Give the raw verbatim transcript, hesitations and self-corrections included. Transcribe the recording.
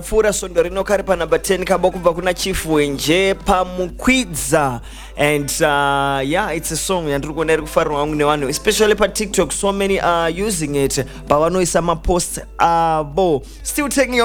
Fura sondo rinokari pa number ten kabo kubva kuna Chief Wenje pamukwidza. And uh, yeah, it's a song yandiri kuona iri kufarwa wangu nevanhu, especially pa TikTok. So many are using it pavanoisa ma posts avo. Still taking your